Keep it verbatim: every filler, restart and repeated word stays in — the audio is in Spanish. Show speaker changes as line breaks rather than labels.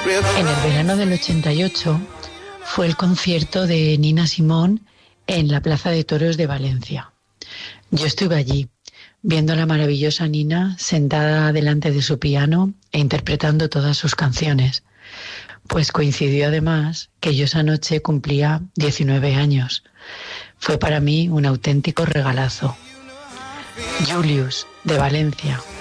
En el verano del ochenta y ocho fue el concierto de Nina Simone en la Plaza de Toros de Valencia. Yo estuve allí, viendo a la maravillosa Nina sentada delante de su piano e interpretando todas sus canciones. Pues coincidió además que yo esa noche cumplía diecinueve años. Fue para mí un auténtico regalazo. Julius, de Valencia.